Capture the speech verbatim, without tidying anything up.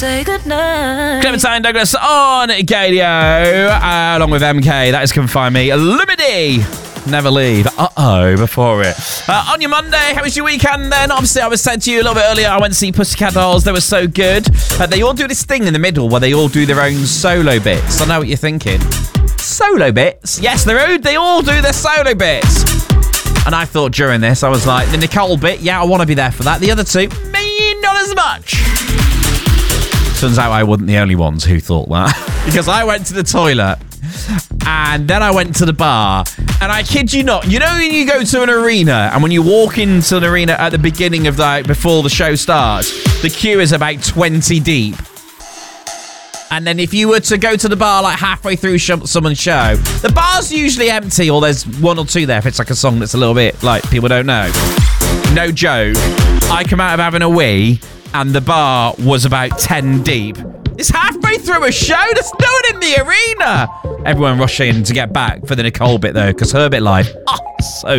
Say goodnight. Clementine Douglas on Gadio, uh, along with M K. That is Confine Me. Illumity. Never leave. Uh-oh, before it. Uh, on your Monday, how was your weekend then? Obviously, I was said to you a little bit earlier, I went to see Pussycat Dolls. They were so good. Uh, they all do this thing in the middle where they all do their own solo bits. I know what you're thinking. Solo bits? Yes, they're, they all do their solo bits. And I thought during this, I was like, the Nicole bit, yeah, I want to be there for that. The other two, me, not as much. Turns out I wasn't the only ones who thought that. Because I went to the toilet and then I went to the bar, and I kid you not, you know when you go to an arena and when you walk into an arena at the beginning of the, before the show starts, the queue is about twenty deep. And then if you were to go to the bar like halfway through sh- someone's show, the bar's usually empty, or there's one or two there if it's like a song that's a little bit like people don't know. No joke. I come out of having a wee and the bar was about ten deep. It's halfway through a show. There's no one in the arena. Everyone rushing to get back for the Nicole bit though, because her bit live, oh, so